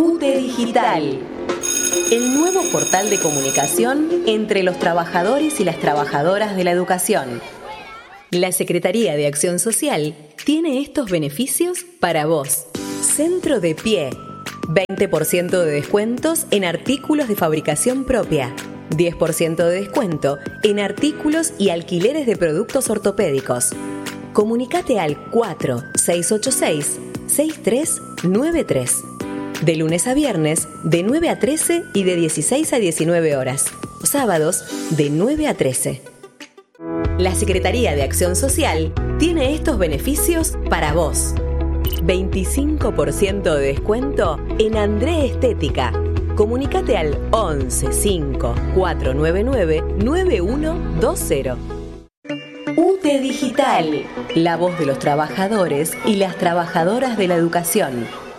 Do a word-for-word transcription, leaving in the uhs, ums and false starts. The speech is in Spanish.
U T E Digital, el nuevo portal de comunicación entre los trabajadores y las trabajadoras de la educación. La Secretaría de Acción Social tiene estos beneficios para vos. Centro de Pie, veinte por ciento de descuentos en artículos de fabricación propia, diez por ciento de descuento en artículos y alquileres de productos ortopédicos. Comunicate al cuatro seis ocho seis, seis tres nueve tres. De lunes a viernes, de nueve a trece y de dieciséis a diecinueve horas. Sábados, de nueve a trece. La Secretaría de Acción Social tiene estos beneficios para vos. veinticinco por ciento de descuento en André Estética. Comunicate al once cinco cuatro nueve nueve nueve uno dos cero. U T E Digital, la voz de los trabajadores y las trabajadoras de la educación.